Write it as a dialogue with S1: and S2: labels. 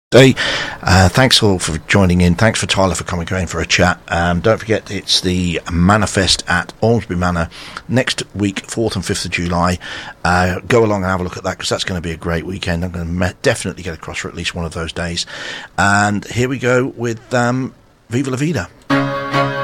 S1: Hey, thanks all for joining in. Thanks for Tyler for coming in for a chat. Don't forget, it's the Manifest at Ormsby Manor next week, 4th and 5th of July. Go along and have a look at that, because that's going to be a great weekend. I'm going to definitely get across for at least one of those days. And here we go with Viva La Vida.